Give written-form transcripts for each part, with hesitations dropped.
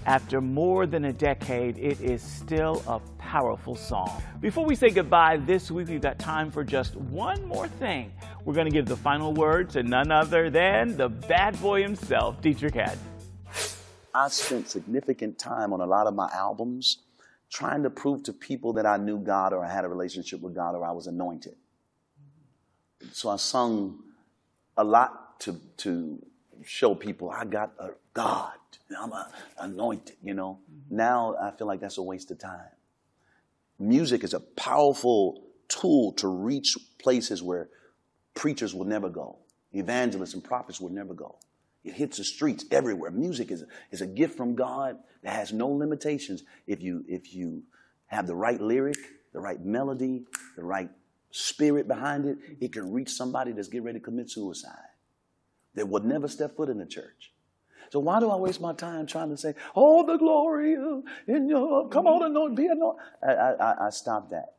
After more than a decade, it is still a powerful song. Before we say goodbye this week, we've got time for just one more thing. We're going to give the final word to none other than the bad boy himself, Dietrich Haddon. I spent significant time on a lot of my albums trying to prove to people that I knew God, or I had a relationship with God, or I was anointed. So I sung a lot to show people I got a God. I'm anointed, you know. Now I feel like that's a waste of time. Music is a powerful tool to reach places where preachers will never go. Evangelists and prophets will never go. It hits the streets everywhere. Music is a gift from God that has no limitations. If you have the right lyric, the right melody, the right spirit behind it, it can reach somebody that's getting ready to commit suicide, that would never step foot in the church. So why do I waste my time trying to say, oh, the glory in your, come on, anoint, be anointed. I stopped that.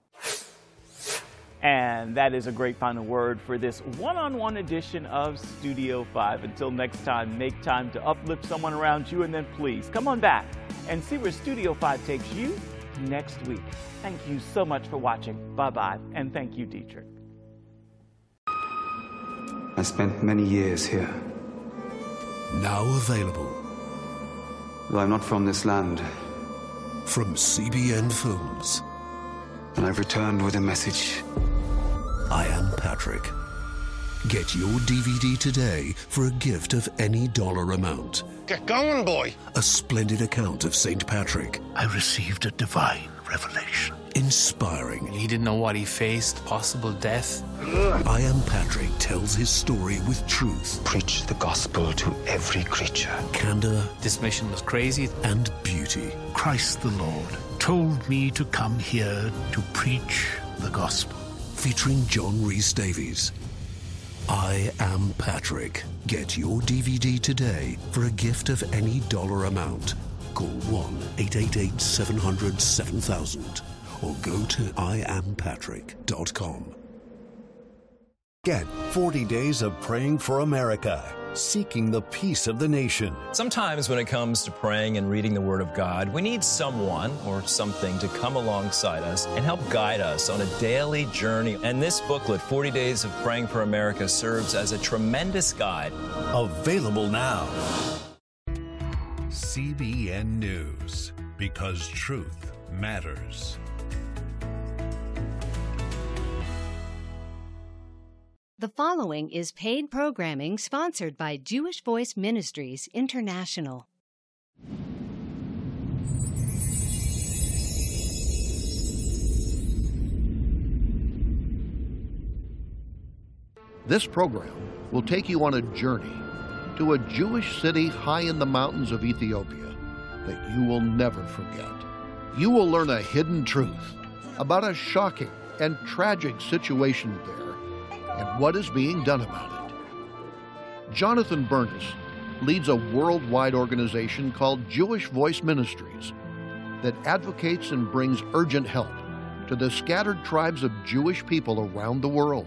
And that is a great final word for this one-on-one edition of Studio 5. Until next time, make time to uplift someone around you, and then please come on back and see where Studio 5 takes you next week. Thank you so much for watching. Bye-bye, and thank you, Dietrich. I spent many years here. Now available. Though I'm not from this land. From CBN Films. And I've returned with a message. I Am Patrick. Get your DVD today for a gift of any dollar amount. Get going, boy. A splendid account of St. Patrick. I received a divine revelation. Inspiring. He didn't know what he faced, possible death. I Am Patrick tells his story with truth. Preach the gospel to every creature. Candor. This mission was crazy. And beauty. Christ the Lord told me to come here to preach the gospel. Featuring John Rhys Davies. I Am Patrick. Get your DVD today for a gift of any dollar amount. Call 1-888-700-7000 or go to iampatrick.com. Get 40 days of praying for America, seeking the peace of the nation. Sometimes when it comes to praying and reading the Word of God, we need someone or something to come alongside us and help guide us on a daily journey. And this booklet, 40 Days of Praying for America, serves as a tremendous guide. Available now. CBN News, because truth matters. The following is paid programming sponsored by Jewish Voice Ministries International. This program will take you on a journey to a Jewish city high in the mountains of Ethiopia that you will never forget. You will learn a hidden truth about a shocking and tragic situation there and what is being done about it. Jonathan Bernis leads a worldwide organization called Jewish Voice Ministries that advocates and brings urgent help to the scattered tribes of Jewish people around the world.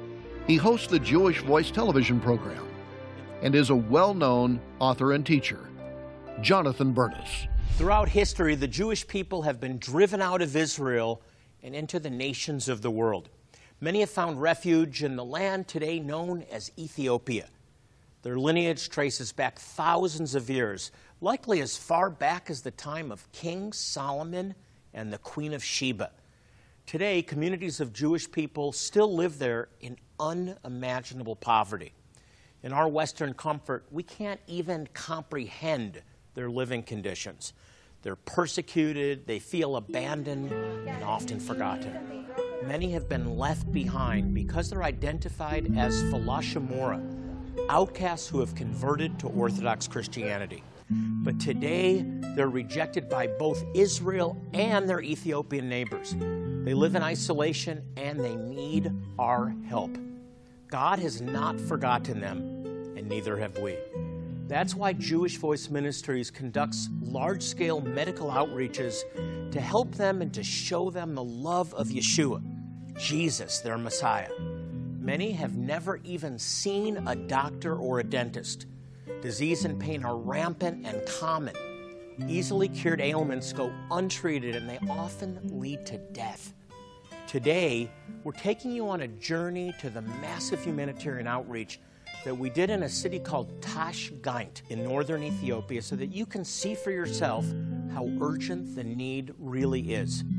He hosts the Jewish Voice television program and is a well-known author and teacher. Jonathan Bernis. Throughout history, the Jewish people have been driven out of Israel and into the nations of the world. Many have found refuge in the land today known as Ethiopia. Their lineage traces back thousands of years, likely as far back as the time of King Solomon and the Queen of Sheba. Today, communities of Jewish people still live there in unimaginable poverty. In our Western comfort, we can't even comprehend their living conditions. They're persecuted, they feel abandoned, and often forgotten. Many have been left behind because they're identified as Falashimura, outcasts who have converted to Orthodox Christianity. But today, they're rejected by both Israel and their Ethiopian neighbors. They live in isolation and they need our help. God has not forgotten them, and neither have we. That's why Jewish Voice Ministries conducts large-scale medical outreaches to help them and to show them the love of Yeshua, Jesus, their Messiah. Many have never even seen a doctor or a dentist. Disease and pain are rampant and common. Easily cured ailments go untreated, and they often lead to death. Today, we're taking you on a journey to the massive humanitarian outreach that we did in a city called Tashkent in northern Ethiopia, so that you can see for yourself how urgent the need really is.